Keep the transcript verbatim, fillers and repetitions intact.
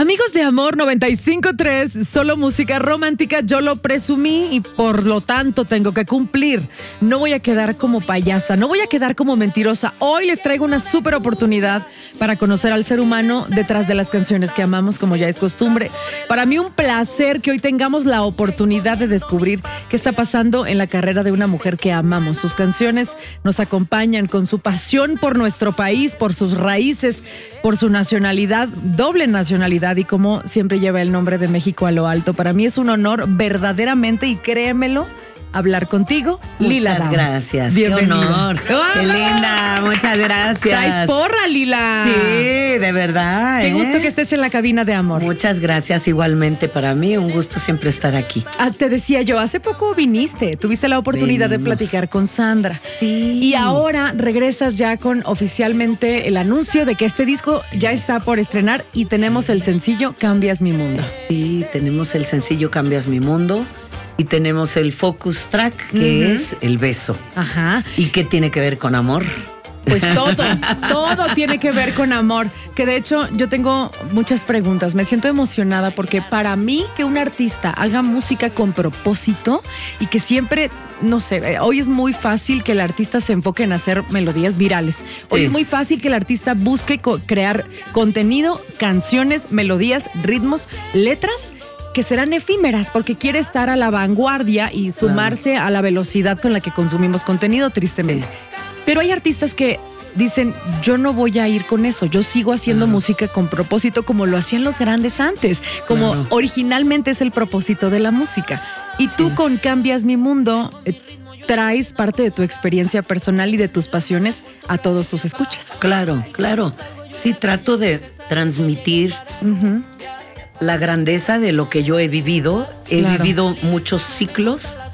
Amigos de Amor noventa y cinco punto tres, solo música romántica, yo lo presumí y por lo tanto tengo que cumplir. No voy a quedar como payasa, no voy a quedar como mentirosa. Hoy les traigo una súper oportunidad para conocer al ser humano detrás de las canciones que amamos, como ya es costumbre. Para mí un placer que hoy tengamos la oportunidad de descubrir qué está pasando en la carrera de una mujer que amamos. Sus canciones nos acompañan con su pasión por nuestro país, por sus raíces, por su nacionalidad, doble nacionalidad, y como siempre lleva el nombre de México a lo alto. Para mí es un honor verdaderamente, y créemelo, hablar contigo, Lila Muchas Downs. gracias. Bienvenida. Qué honor. ¡Ah! Qué linda. Muchas gracias. Traes porra, Lila. Sí, de verdad. Qué ¿eh? gusto que estés en la cabina de Amor. Muchas gracias igualmente para mí. Un gusto siempre estar aquí. Ah, te decía yo, hace poco viniste, tuviste la oportunidad Venimos. de platicar con Sandra. Sí. Y ahora regresas ya con oficialmente el anuncio de que este disco ya está por estrenar y tenemos el sencillo Cambias mi mundo. Sí, tenemos el sencillo Cambias mi mundo y tenemos el focus track, que Ujú. es El beso. Ajá. ¿Y qué tiene que ver con amor? Pues todo, todo tiene que ver con amor. Que de hecho yo tengo muchas preguntas. Me siento emocionada porque para mí que un artista haga música con propósito y que siempre, no sé, hoy es muy fácil que el artista se enfoque en hacer melodías virales. Hoy Sí. es muy fácil que el artista busque co- crear contenido, canciones, melodías, ritmos, letras que serán efímeras porque quiere estar a la vanguardia y sumarse a la velocidad con la que consumimos contenido, tristemente. Pero hay artistas que dicen, yo no voy a ir con eso, yo sigo haciendo Ajá. música con propósito como lo hacían los grandes antes, como Claro. originalmente es el propósito de la música. Y tú Sí. con Cambias mi mundo eh, traes parte de tu experiencia personal y de tus pasiones a todos tus escuchas. Claro, claro. Sí, trato de transmitir Ujú. la grandeza de lo que yo he vivido. He Claro. vivido muchos ciclos